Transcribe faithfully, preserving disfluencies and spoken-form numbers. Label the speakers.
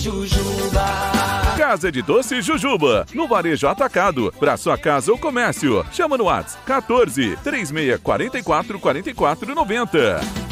Speaker 1: Jujuba.
Speaker 2: Casa de Doce Jujuba, no Varejo Atacado, para sua casa ou comércio. Chama no WhatsApp quatorze, três seis quatro quatro, quatro quatro nove zero.